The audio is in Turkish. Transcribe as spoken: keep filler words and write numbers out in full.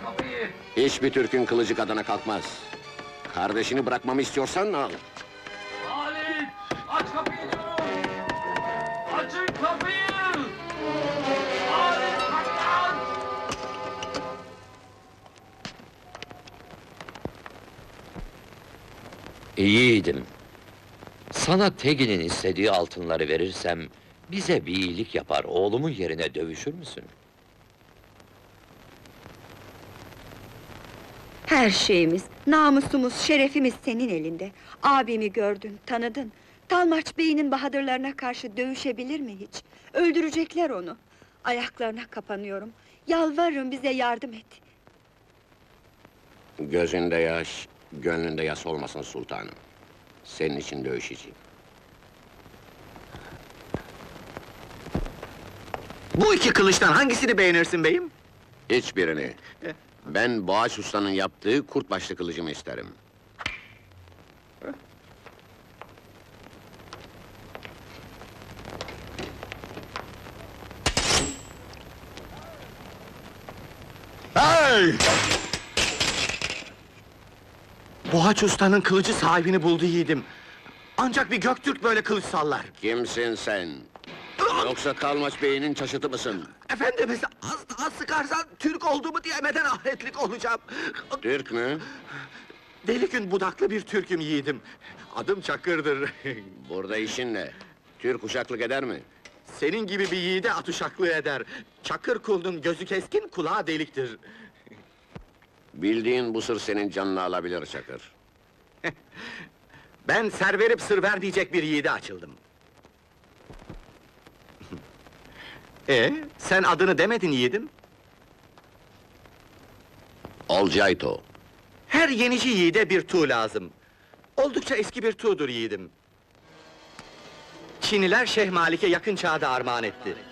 kapıyı! Hiçbir Türk'ün kılıcı kadına kalkmaz. Kardeşini bırakmamı istiyorsan al. Halit! Aç kapıyı diyorum! Açın kapıyı! Halit kapıyı aç! Yiğidim. Sana Tegin'in istediği altınları verirsem, bize bir iyilik yapar, oğlumun yerine dövüşür müsün? Her şeyimiz, namusumuz, şerefimiz senin elinde. Abimi gördün, tanıdın. Talmaç Bey'in bahadırlarına karşı dövüşebilir mi hiç? Öldürecekler onu. Ayaklarına kapanıyorum. Yalvarırım, bize yardım et. Gözünde yaş, gönlünde yas olmasın sultanım. Senin için dövüşeceğim. Bu iki kılıçtan hangisini beğenirsin beyim? Hiçbirini. Ben Boğaç Usta'nın yaptığı kurt başlı kılıcımı isterim. Hey! Boğaç Usta'nın kılıcı sahibini buldu yiğidim. Ancak bir Göktürk böyle kılıç sallar. Kimsin sen? Yoksa Talmaç Bey'inin çaşıtı mısın? Efendimiz, az daha sıkarsan Türk olduğumu diyemeden ahretlik olacağım. Türk mü? Deli gün budaklı bir Türk'üm yiğidim. Adım Çakır'dır. Burada işin ne? Türk uşaklık eder mi? Senin gibi bir yiğide at uşaklığı eder. Çakır kulunun gözü keskin, kulağı deliktir. Bildiğin bu sır senin canını alabilir Çakır. Ben ser verip sır ver diyecek bir yiğide açıldım. Ee, sen adını demedin yiğidim. Olcayto. Her yenici yiğide bir tuğ lazım. Oldukça eski bir tuğdur yiğidim. Çiniler Şeyh Malik'e yakın çağda armağan etti.